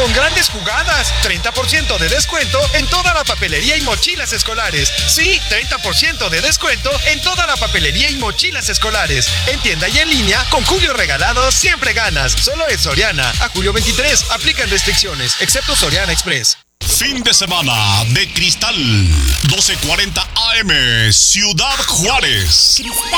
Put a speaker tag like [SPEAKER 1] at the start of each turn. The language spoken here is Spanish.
[SPEAKER 1] con grandes jugadas. 30% de descuento en toda la papelería y mochilas escolares. Sí, 30% de descuento en toda la papelería y mochilas escolares. En tienda y en línea, con Julio Regalado siempre ganas. Solo en Soriana. A julio 23, aplican restricciones, excepto Soriana Express.
[SPEAKER 2] Fin de semana de Cristal, 12:40 AM, Ciudad Juárez.